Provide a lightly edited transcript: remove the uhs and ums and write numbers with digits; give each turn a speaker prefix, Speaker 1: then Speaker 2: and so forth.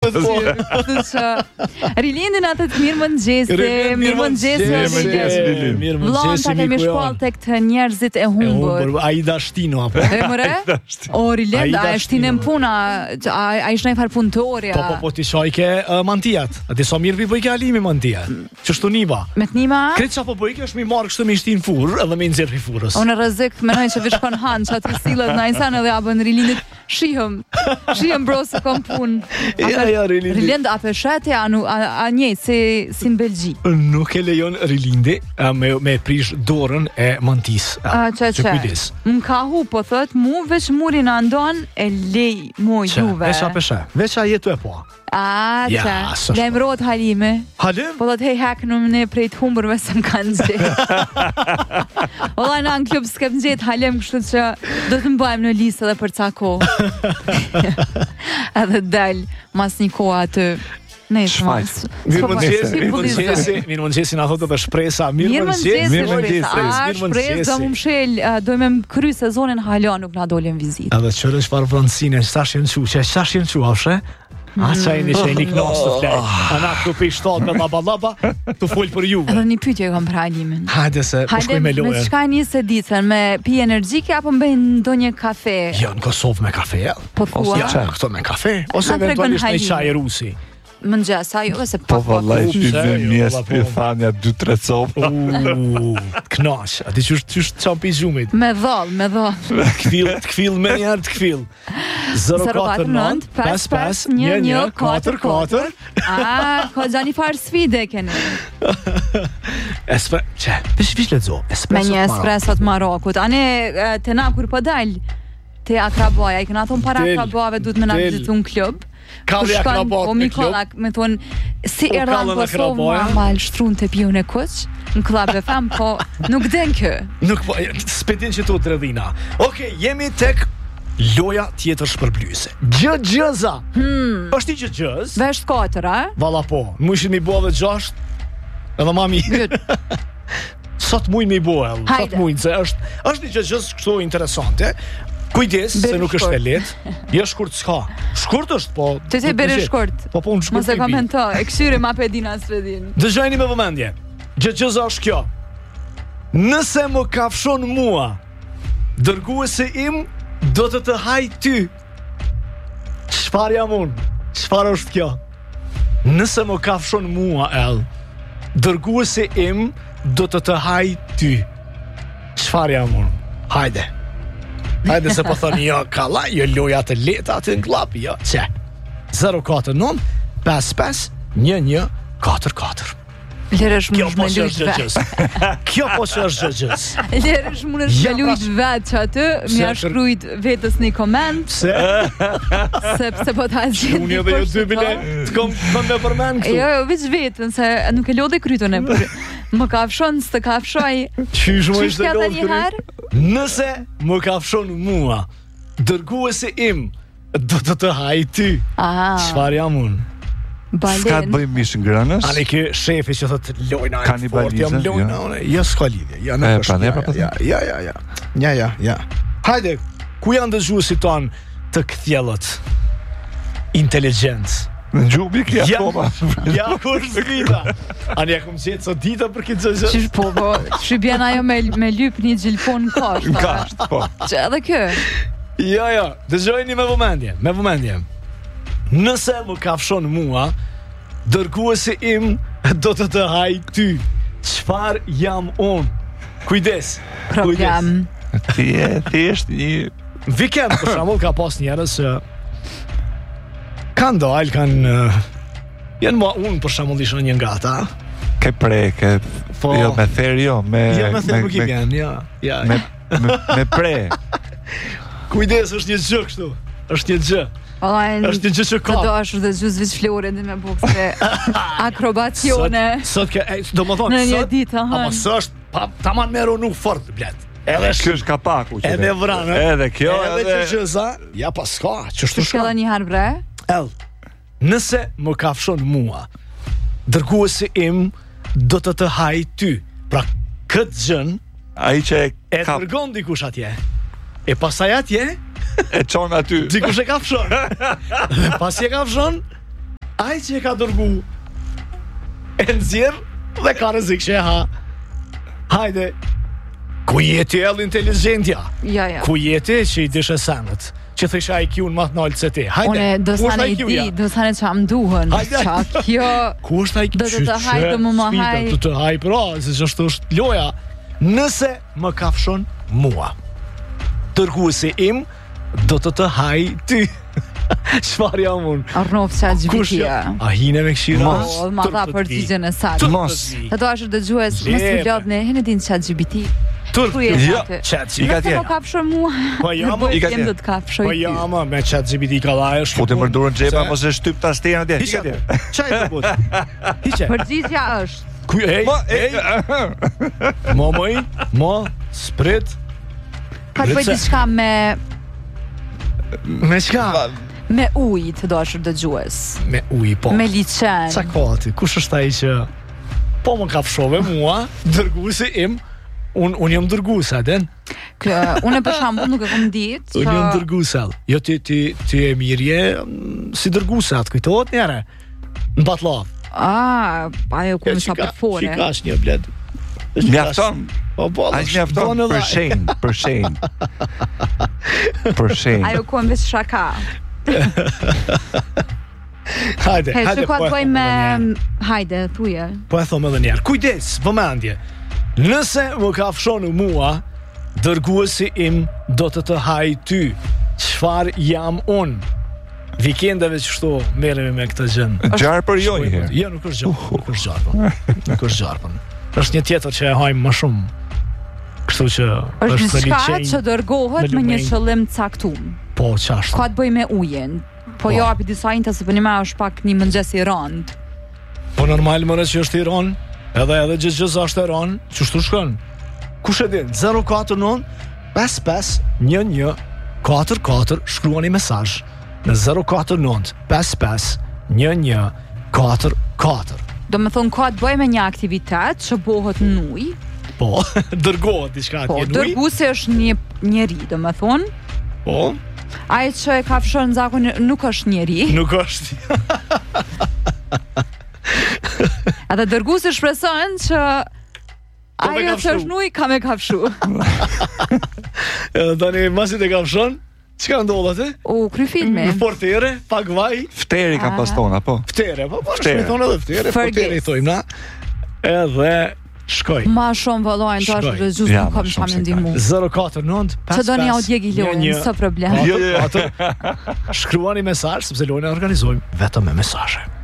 Speaker 1: Rilindin atë të mirëmëngjesi. Vllon ta kemi shkuar tek të njerëzit e humbur.
Speaker 2: Ai dashtino apo?
Speaker 1: E mëre? O Rilend, a është në puna? A ishte në far punëtorja?
Speaker 2: Po ti shoj ke mantijat. A ti so mirë vi bëj ke alimi mantijat. Ç'është niva?
Speaker 1: Me të nima?
Speaker 2: Kreç apo bëj ke është mi marr kështu me shtin furr edhe me nxjerr i furrës.
Speaker 1: Unë rrezik mendoj se veç kon han çati sillet na insan edhe apo në Rilindit shihem bro se kom punë.
Speaker 2: Ja,
Speaker 1: Rilend a peshati a një si në Belgji.
Speaker 2: Nuk e lejon Rilindi me prish dorën e mantis.
Speaker 1: Kujdes. M'ka hu po thot, mu veç muri na ndon e lej mu juve.
Speaker 2: Veç a jetu e po.
Speaker 1: Lajmërohet Halime.
Speaker 2: Halim?
Speaker 1: Po thot hej hak në prej të humbërve se m'kanë gjetë. Ola na në klub s'kem gjetë Halim, kështu që do të mbajmë në listë edhe për ca kohë. Edhe dal mas një kohë aty.
Speaker 2: Mirëmëngjesi na thotë për shpresa.
Speaker 1: Shpresë më mshel, dojmë kry sezonin hala nuk na dolën vizitë.
Speaker 2: Edhe çfarë çfarë vronësine, çfarë janë çu, afshë? A çajni sheni knos të flaj. Ana këtu pe shtat me laba, tu fol për ju.
Speaker 1: Edhe një pyetje kam për Halimin.
Speaker 2: Hajde se po shkoj me lojë.
Speaker 1: Me çka nisë ditën, me pi energjike apo mbej ndonjë kafe?
Speaker 2: Jo, në Kosovë me kafe.
Speaker 1: Po thua?
Speaker 2: Ja, këto me kafe, ose eventualisht me çaj rusi.
Speaker 1: Mëngjes, ajo se
Speaker 3: po vallai shtyzë mjes pithania 2-3 copë.
Speaker 2: Knash, a ti ç'është çampi zumit?
Speaker 1: Me dhall.
Speaker 2: Tkfill me njëherë tkfill. 049 55 1144.
Speaker 1: Ko zani far sfide keni.
Speaker 2: Vish lezo.
Speaker 1: Me një espresso të Marokut. Ane te na kur po dal te akrabaja, i kena thon para akrabave duhet me na vizitu në klub.
Speaker 2: Kalli akrabat
Speaker 1: në klub. Me thonë, si erdhan Kosovë normal shtrun të pion e kuq, në klub e fem, po nuk den kë.
Speaker 2: Nuk po, s'pedin që tu të redhina. Okej, jemi tek loja tjetër shpërblyese. Gjëza. Është i gjëz?
Speaker 1: Vesh 4, a?
Speaker 2: Valla po, mushin mi bua dhe 6, edhe mami. Sot mujnë mi bua, sot mujnë, se është një gjëz kështu interesante. Kujdes, se nuk është e lehtë. Jo shkurt s'ka. Shkurt është, po.
Speaker 1: Ti bëre shkurt.
Speaker 2: Po unë shkurt.
Speaker 1: Mos e komento, e këshyre ma pedina s'vedin.
Speaker 2: Dëgjojeni me vëmendje. Gjëza është kjo. Nëse më kafshon mua, dërguesi im do të haj ty. Çfarë jam unë? Çfarë është kjo? Nëse më kafshon mua, dërguesi im do të haj ty. Çfarë jam unë? Hajde. Hajde se po thoni jo kalla, jo loja të leta atë në klap, jo, që 049 55 1144.
Speaker 1: Lërësh më me lujt vetë.
Speaker 2: Kjo po që është gjëgjës.
Speaker 1: Lërësh më me lujt vetë që atë, mi a shkrujt vetës një koment. Sepse po ta zhjit.
Speaker 2: Unë edhe jo 2 bile të kom me përmen këtu.
Speaker 1: Jo, veç vetën, se nuk e lodhe krytën e për. Më kafshon, së të kafshoj.
Speaker 2: Qysh më ishte lodhe krytën? Nëse më kafshon mua, dërguesi im do të haj ty. Çfarë jam unë?
Speaker 3: S'ka të bëjmë mishë ngrënës?
Speaker 2: Ani ke shefi që thot lojna e fort, jam lojna, jo s'ka lidhje. Ja. Hajde, ku janë dëgjuesit tanë të kthjellët inteligencë?
Speaker 3: Në gjubi kja koma.
Speaker 2: Ja, kur s'vita. Ani ja kom qetë sot dita për këtë gjë.
Speaker 1: Qish po, shqybjen ajo me lyp një gjilpon në kasht.
Speaker 3: Në kasht, po.
Speaker 1: Që edhe kë?
Speaker 2: Ja, dëgjojni me vëmendje. Nëse më kafshon mua, dërguesi im do të haj ty. Çfarë jam unë? Kujdes.
Speaker 1: Program.
Speaker 3: Ti është një...
Speaker 2: Weekend, për shembull, ka pas njerëz që kanë dalë, janë ma unë, për shembull, isha një nga ata.
Speaker 3: Ke pre, jo, me therë, jo.
Speaker 2: Jo, me therë nuk i vjen, ja.
Speaker 3: Me pre.
Speaker 2: Kujdes, është një gjë kështu. Është një gjë. Është një gjë që ka.
Speaker 1: Të do është dhe gjusë vich flore dhe me bukse akrobacione.
Speaker 2: Sot ke, do më thonë,
Speaker 1: në një ditë,
Speaker 2: ama së është, ta man mero nuk fort, bled.
Speaker 3: Kjo është kapaku që
Speaker 2: edhe vranë.
Speaker 3: Edhe kjo,
Speaker 2: edhe gjëza. Ja, pa s'ka, që shtu shka.
Speaker 1: Shkëllë një harë bre?
Speaker 2: Nëse më kafshon mua, dërguesi im do të haj ty. Pra, këtë gjën,
Speaker 3: ai që
Speaker 2: e dërgon dikush atje. E pasaj atje,
Speaker 3: e çon aty.
Speaker 2: Dikush e kafshon. Dhe pas e kafshon, Ai që e ka dërgu e nëzirë dhe ka rëzik që e ha. Hajde, ku jeti e inteligentja?
Speaker 1: Ja.
Speaker 2: Ku jeti që i dishe sanët? Që thësha IQ-n ma të nalë se ti. Hajde,
Speaker 1: Une do sane i di, do sane që am duhen. Qa kjo...
Speaker 2: Ku është IQ?
Speaker 1: Do të hajtë më më hajtë.
Speaker 2: Do të hajtë pra, se që është loja. Nëse më kafshon mua, dërguesi im do të hajtë ty. Çfarë jam unë?
Speaker 1: Arnof ChatGPT-ja.
Speaker 2: A hine me këshira?
Speaker 1: Ma dha përgjigjen e saktë.
Speaker 3: Mos.
Speaker 1: Të dashur dëgjues, mos u lodhni, heni din ChatGPT.
Speaker 3: Jo,
Speaker 2: ChatGPT.
Speaker 1: Nëse më kafshon mua,
Speaker 2: Po jam,
Speaker 3: i ka
Speaker 1: do të kafshoj
Speaker 2: po
Speaker 1: ty.
Speaker 2: jam, me ChatGPT ka dhaj është.
Speaker 3: Futi më durën xhepa mos e shtyp tastinë atje.
Speaker 2: Hiqe. Çaj do bot. Hiqe.
Speaker 1: Përgjigjja është
Speaker 2: Ku ej? Mo, sprit.
Speaker 1: ka të bëjë diçka me
Speaker 2: çka?
Speaker 1: me ujë, të dashur dëgjues.
Speaker 2: Me ujë, po.
Speaker 1: Me liçen.
Speaker 2: Çka ka aty? Kush është ai që po më kafshove mua, dërguesi im? Unë jam dërguesa, den?
Speaker 1: Unë për shembull nuk e kam ditë.
Speaker 2: Unë jam dërguesa. Jo ti e mirje si dërguesa, të kujtohet njëre? Në Batllav.
Speaker 1: Ajo ku më sa për fore.
Speaker 2: Shikash një bled.
Speaker 3: Mjafton.
Speaker 2: Po,
Speaker 3: Ai mjafton për shenjë. Për shenjë.
Speaker 1: Ajo ku më veç shaka.
Speaker 2: Hajde,
Speaker 1: Që ka të bëj me...
Speaker 2: po
Speaker 1: Hajde, thuje.
Speaker 2: e thom edhe njerë. Kujdes, vëmendje. Nëse më kafshonu mua, dërguesi im do të haj ty. Çfarë jam unë? Vikendeve që shto merremi me këtë gjën.
Speaker 3: Gjarë për jo një herë.
Speaker 2: Jo, nuk është gjarë. Nuk është gjarë. Është një tjetër që e hajmë më shumë. Kështu që
Speaker 1: Është
Speaker 2: të
Speaker 1: diçka
Speaker 2: liçenj.
Speaker 1: që dërgohet me një qëllim të caktuar.
Speaker 2: Po, ç'ashtu.
Speaker 1: Ka të bëj me ujin. Po jo api disa inta se për një me është pak një mëngjes i rënd.
Speaker 2: Po normal më që është i ron, edhe gjithë është i ron, ç'është shkon? Kush e din? 049 55 11 44 shkruani mesazh në 049 55 11 44.
Speaker 1: Do me thonë ka të bëj me një aktivitet që bëhet në ujë.
Speaker 2: Po, dërgohet diçka
Speaker 1: Po,
Speaker 2: atje në ujë.
Speaker 1: dërguesi është një njeri, do me thonë.
Speaker 2: Po,
Speaker 1: Ai që e kafshon zakon nuk është njeri.
Speaker 2: nuk është.
Speaker 1: Edhe dërguesi shpreson që
Speaker 2: me
Speaker 1: ajo
Speaker 2: kafshu.
Speaker 1: që është në ujë ka me kafshu.
Speaker 2: Edhe tani masi të kafshon, çka ndodh atë?
Speaker 1: Kry filmi.
Speaker 2: Në portere, pak vaj,
Speaker 3: Fteri ka pas tona, po.
Speaker 2: ftere, po
Speaker 3: Ftere.
Speaker 2: shme thonë edhe ftere,
Speaker 1: Fergus.
Speaker 2: portere i thojmë na. Edhe shkoj.
Speaker 1: Ma shumë vëllojnë të është
Speaker 2: Shkoj.
Speaker 1: rëgjus
Speaker 3: Ja,
Speaker 1: nuk kam
Speaker 3: ma shumë
Speaker 1: që
Speaker 3: se
Speaker 1: me ndimu.
Speaker 2: 049
Speaker 1: Që do një audje gjilojnë, së problem.
Speaker 2: Shkruani mesazh sepse lojën e organizojmë vetëm me mesazhe.